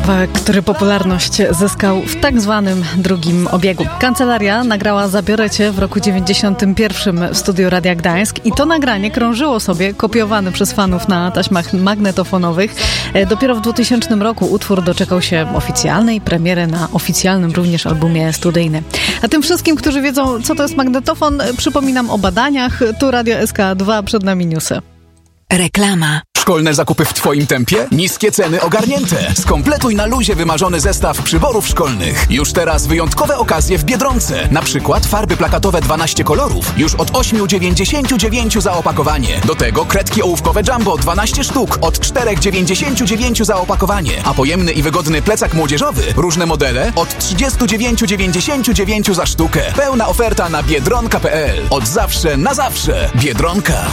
który popularność zyskał w tak zwanym drugim obiegu. Kancelaria nagrała Zabiorę Cię w roku 91 w studiu Radia Gdańsk i to nagranie krążyło sobie, kopiowane przez fanów na taśmach magnetofonowych. Dopiero w 2000 roku utwór doczekał się oficjalnej premiery na oficjalnym również albumie studyjnym. A tym wszystkim, którzy wiedzą, co to jest magnetofon, przypominam o badaniach. Tu Radio SK2, przed nami newsy. Reklama. Szkolne zakupy w Twoim tempie? Niskie ceny ogarnięte. Skompletuj na luzie wymarzony zestaw przyborów szkolnych. Już teraz wyjątkowe okazje w Biedronce. Na przykład farby plakatowe 12 kolorów już od 8,99 za opakowanie. Do tego kredki ołówkowe Jumbo 12 sztuk od 4,99 za opakowanie. A pojemny i wygodny plecak młodzieżowy, różne modele od 39,99 za sztukę. Pełna oferta na biedronka.pl. Od zawsze na zawsze. Biedronka.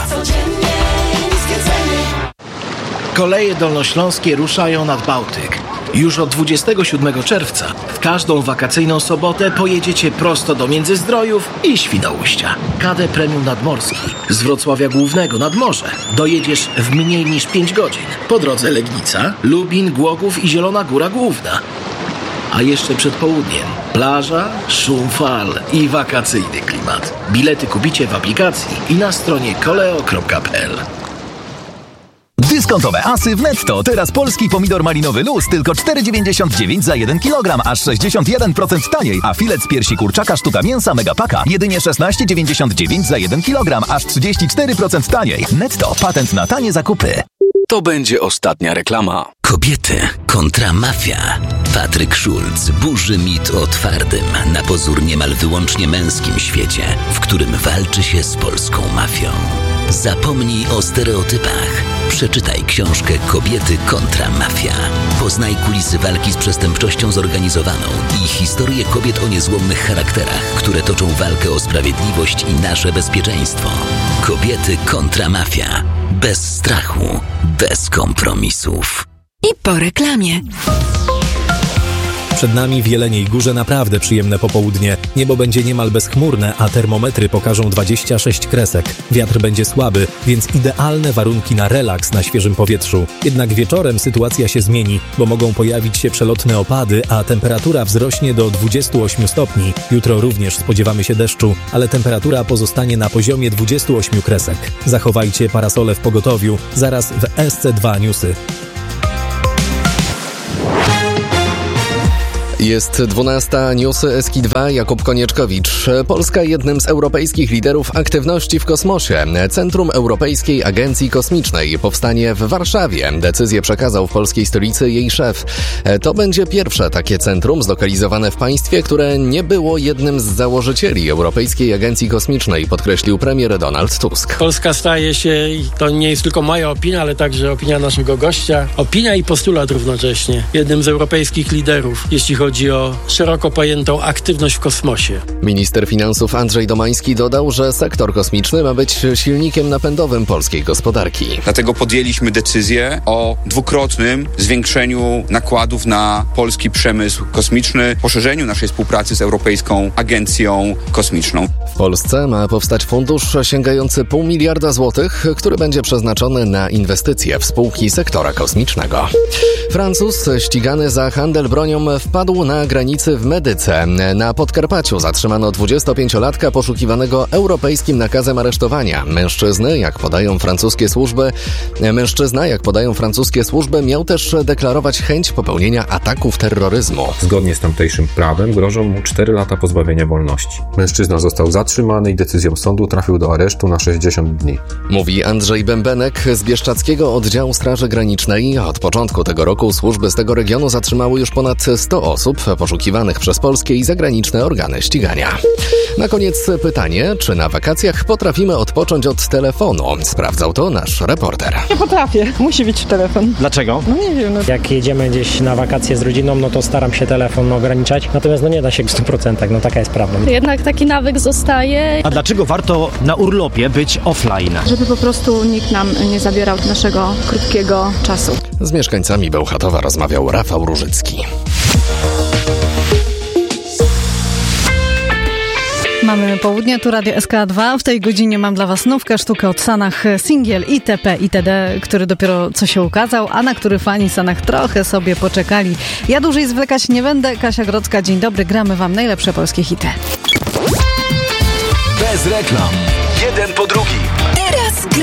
Koleje dolnośląskie ruszają nad Bałtyk. Już od 27 czerwca w każdą wakacyjną sobotę pojedziecie prosto do Międzyzdrojów i Świnoujścia. KD Premium Nadmorski z Wrocławia Głównego nad morze dojedziesz w mniej niż 5 godzin. Po drodze Legnica, Lubin, Głogów i Zielona Góra Główna. A jeszcze przed południem plaża, szum fal i wakacyjny klimat. Bilety kupicie w aplikacji i na stronie koleo.pl. Dyskontowe asy w Netto. Teraz polski pomidor malinowy luz tylko 4,99 za 1 kg, aż 61% taniej. A filet z piersi kurczaka sztuka mięsa Megapaka jedynie 16,99 za 1 kg, aż 34% taniej. Netto. Patent na tanie zakupy. To będzie ostatnia reklama. Kobiety kontra mafia. Patryk Schulz burzy mit o twardym, na pozór niemal wyłącznie męskim świecie, w którym walczy się z polską mafią. Zapomnij o stereotypach. Przeczytaj książkę Kobiety kontra mafia. Poznaj kulisy walki z przestępczością zorganizowaną i historię kobiet o niezłomnych charakterach, które toczą walkę o sprawiedliwość i nasze bezpieczeństwo. Kobiety kontra mafia. Bez strachu, bez kompromisów. I po reklamie. Przed nami w Jeleniej Górze naprawdę przyjemne popołudnie. Niebo będzie niemal bezchmurne, a termometry pokażą 26 kresek. Wiatr będzie słaby, więc idealne warunki na relaks na świeżym powietrzu. Jednak wieczorem sytuacja się zmieni, bo mogą pojawić się przelotne opady, a temperatura wzrośnie do 28 stopni. Jutro również spodziewamy się deszczu, ale temperatura pozostanie na poziomie 28 kresek. Zachowajcie parasole w pogotowiu. Zaraz w SC2 Newsy. Jest 12. Newsy SK2, Jakub Konieczkowicz. Polska jednym z europejskich liderów aktywności w kosmosie. Centrum Europejskiej Agencji Kosmicznej powstanie w Warszawie. Decyzję przekazał w polskiej stolicy jej szef. To będzie pierwsze takie centrum zlokalizowane w państwie, które nie było jednym z założycieli Europejskiej Agencji Kosmicznej, podkreślił premier Donald Tusk. Polska staje się, i to nie jest tylko moja opinia, ale także opinia naszego gościa, opinia i postulat równocześnie, jednym z europejskich liderów, jeśli chodzi o szeroko pojętą aktywność w kosmosie. Minister finansów Andrzej Domański dodał, że sektor kosmiczny ma być silnikiem napędowym polskiej gospodarki. Dlatego podjęliśmy decyzję o dwukrotnym zwiększeniu nakładów na polski przemysł kosmiczny, poszerzeniu naszej współpracy z Europejską Agencją Kosmiczną. W Polsce ma powstać fundusz sięgający 0,5 miliarda złotych, który będzie przeznaczony na inwestycje w spółki sektora kosmicznego. Francuz ścigany za handel bronią wpadł na granicy w Medyce. Na Podkarpaciu zatrzymano 25-latka poszukiwanego europejskim nakazem aresztowania. Mężczyzna, jak podają francuskie służby, miał też deklarować chęć popełnienia ataków terroryzmu. Zgodnie z tamtejszym prawem grożą mu 4 lata pozbawienia wolności. Mężczyzna został zatrzymany i decyzją sądu trafił do aresztu na 60 dni. Mówi Andrzej Bębenek z Bieszczadzkiego Oddziału Straży Granicznej. Od początku tego roku służby z tego regionu zatrzymały już ponad 100 osób poszukiwanych przez polskie i zagraniczne organy ścigania. Na koniec pytanie, czy na wakacjach potrafimy odpocząć od telefonu? Sprawdzał to nasz reporter. Nie potrafię. Musi być telefon. Dlaczego? No nie wiem. Jak jedziemy gdzieś na wakacje z rodziną, no to staram się telefon ograniczać. Natomiast nie da się w 100%. No taka jest prawda. Jednak taki nawyk zostaje. A dlaczego warto na urlopie być offline? Żeby po prostu nikt nam nie zabierał naszego krótkiego czasu. Z mieszkańcami Bełchatowa rozmawiał Rafał Różycki. Mamy południe, tu Radio SK2. W tej godzinie mam dla Was nówkę, sztukę od Sanach, singiel ITP itd., który dopiero co się ukazał, a na który fani Sanach trochę sobie poczekali. Ja dłużej zwlekać nie będę. Kasia Grodzka, dzień dobry. Gramy Wam najlepsze polskie hity. Bez reklam. Jeden po drugim.